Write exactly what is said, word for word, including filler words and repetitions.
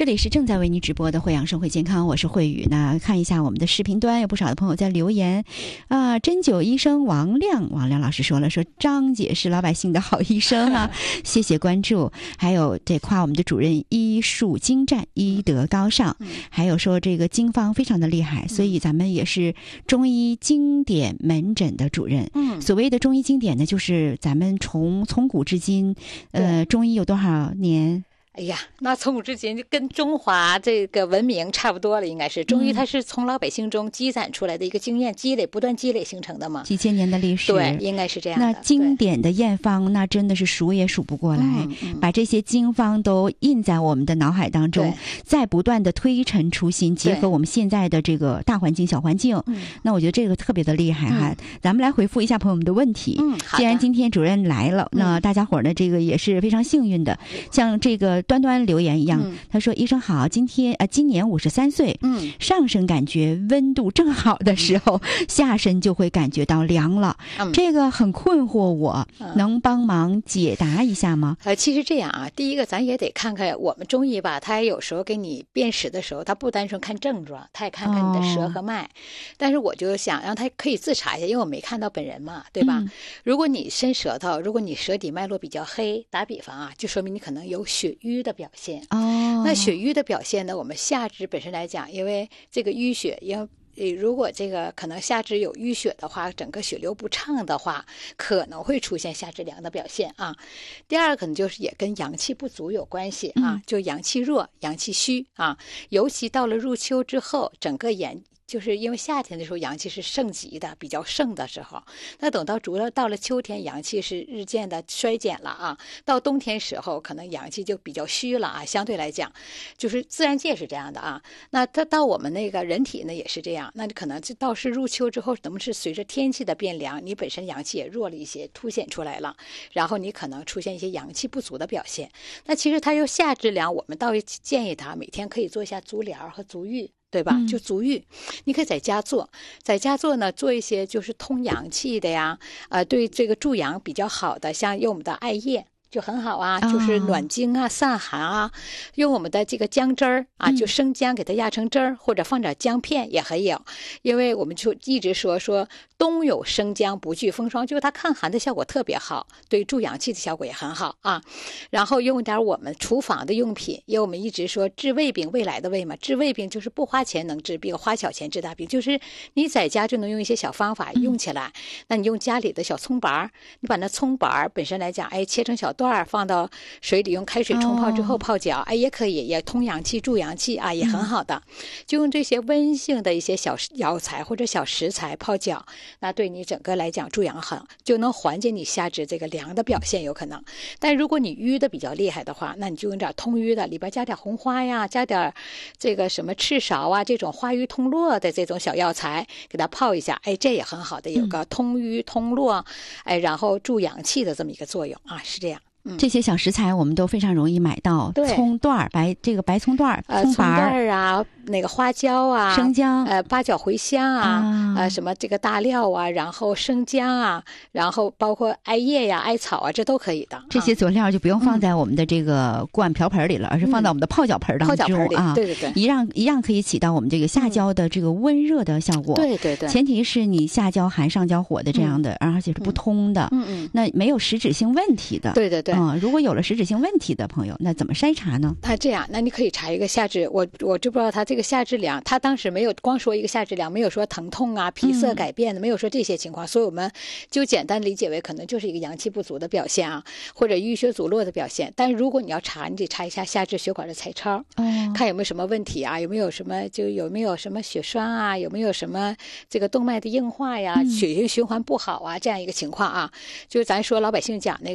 这里是正在为你直播的惠阳生活健康，我是慧宇。那看一下我们的视频端，有不少的朋友在留言啊。针灸医生王亮，王亮老师说了，说张姐是老百姓的好医生啊，谢谢关注。还有这夸我们的主任医术精湛，医德高尚，还有说这个经方非常的厉害，所以咱们也是中医经典门诊的主任。嗯，所谓的中医经典呢，就是咱们从从古至今，呃，中医有多少年？ 哎呀，那从古至今就跟中华这个文明差不多了，应该是中医，它是从老百姓中积攒出来的一个经验积累，不断积累形成的嘛， 几千年的历史， 对，应该是这样的。 那经典的验方，那真的是数也数不过来，嗯嗯、把这些经方都印在我们的脑海当中，再不断的推陈出新，结合我们现在的这个大环境、小环境，那我觉得这个特别的厉害哈。嗯、咱们来回复一下朋友们的问题。嗯，既然今天主任来了，那大家伙呢，这个也是非常幸运的，嗯、像这个。端端留言一样，嗯、他说：“医生好，今天呃，今年五十三岁，嗯，上身感觉温度正好的时候，嗯、下身就会感觉到凉了，嗯、这个很困惑我，嗯、能帮忙解答一下吗？” 呃，其实这样啊，第一个咱也得看看我们中医吧，他有时候给你辨识的时候，他不单纯看症状，他也看看你的舌和脉。哦、但是我就想让他可以自查一下，因为我没看到本人嘛，对吧？嗯、如果你伸舌头，如果你舌底脉络比较黑，打比方啊，就说明你可能有血瘀的表现哦，那血瘀的表现呢？我们下肢本身来讲，因为这个淤血，因为如果这个可能下肢有淤血的话，整个血流不畅的话，可能会出现下肢凉的表现啊。第二可能就是也跟阳气不足有关系啊，嗯、就阳气弱、阳气虚啊，尤其到了入秋之后，整个眼。就是因为夏天的时候阳气是盛极的，比较盛的时候，那等到主要到了秋天，阳气是日渐的衰减了啊。到冬天时候，可能阳气就比较虚了啊。相对来讲，就是自然界是这样的啊。那它到我们那个人体呢也是这样。那你可能就到是入秋之后，能不能是随着天气的变凉，你本身阳气也弱了一些，凸显出来了，然后你可能出现一些阳气不足的表现。那其实它又夏至凉，我们倒是建议他每天可以做一下足疗和足浴。对吧？就足浴，你可以在家做，在家做呢，做一些就是通阳气的呀，呃，对这个助阳比较好的，像用我们的艾叶。就很好啊，就是暖经啊、散寒啊，用我们的这个姜汁儿啊，就生姜给它压成汁儿，或者放点姜片也很有。因为我们就一直说说冬有生姜不惧风霜，就是它抗寒的效果特别好，对助阳气的效果也很好啊。然后用点我们厨房的用品，因为我们一直说治胃病，未来的胃嘛，治胃病就是不花钱能治病，花小钱治大病，就是你在家就能用一些小方法用起来。那你用家里的小葱白，你把那葱白本身来讲，哎，切成小段放到水里，用开水冲泡之后泡脚， oh. 哎，也可以，也通阳气助阳气啊，也很好的。嗯、就用这些温性的一些小药材或者小食材泡脚，那对你整个来讲助阳很，就能缓解你下肢这个凉的表现有可能。但如果你瘀的比较厉害的话，那你就用点通瘀的，里边加点红花呀，加点这个什么赤芍啊，这种化瘀通络的这种小药材，给它泡一下，哎，这也很好的，有个通瘀通络，哎，然后助阳气的这么一个作用啊，是这样。 嗯、这些小食材我们都非常容易买到，葱段白这个白葱段、 呃、葱段啊，那个花椒啊， 生姜， 呃，八角、茴香啊，啊呃，什么这个大料啊，然后生姜啊，然后包括艾叶呀、艾草啊，这都可以的。 这些佐料就不用放在我们的这个锅碗瓢盆里了，嗯、而是放到我们的泡脚盆当中、嗯、泡脚盆里啊， 对对对， 一样一样可以起到我们这个下焦的这个温热的效果。 嗯、对对对， 前提是你下焦寒上焦火的这样的，嗯、而且是不通的，嗯嗯，那没有实质性问题的。 对对对。 嗯，如果有了实质性问题的朋友，那怎么筛查呢？ 他这样，那你可以查一个下肢，我我就不知道他这个下肢凉，他当时没有光说一个下肢凉，没有说疼痛啊、皮色改变的，嗯、没有说这些情况，所以我们就简单理解为可能就是一个阳气不足的表现啊，或者淤血阻络的表现。但是如果你要查，你得查一下下肢血管的彩超，哦、看有没有什么问题啊，有没有什么就有没有什么血栓啊，有没有什么这个动脉的硬化呀，嗯、血液循环不好啊，这样一个情况啊，就是咱说老百姓讲那个。